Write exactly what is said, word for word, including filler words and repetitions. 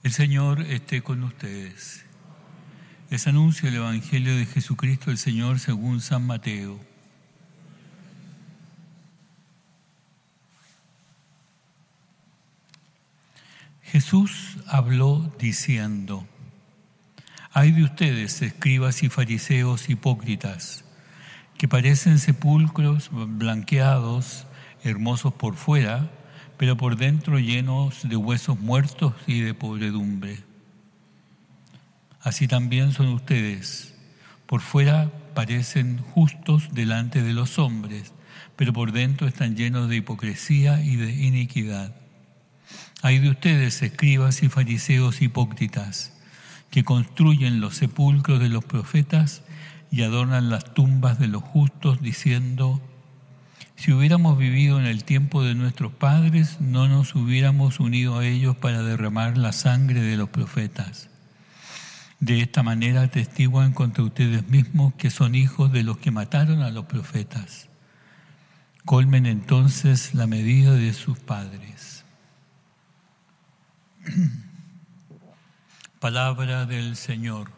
El Señor esté con ustedes. Les anuncio el Evangelio de Jesucristo el Señor según San Mateo. Jesús habló diciendo: Ay de ustedes, escribas y fariseos hipócritas, que parecen sepulcros blanqueados, hermosos por fuera, pero por dentro llenos de huesos muertos y de podredumbre. Así también son ustedes. Por fuera parecen justos delante de los hombres, pero por dentro están llenos de hipocresía y de iniquidad. Ay de ustedes, escribas y fariseos hipócritas, que construyen los sepulcros de los profetas y adornan las tumbas de los justos, diciendo: si hubiéramos vivido en el tiempo de nuestros padres, no nos hubiéramos unido a ellos para derramar la sangre de los profetas. De esta manera atestiguan contra ustedes mismos que son hijos de los que mataron a los profetas. Colmen entonces la medida de sus padres. Palabra del Señor.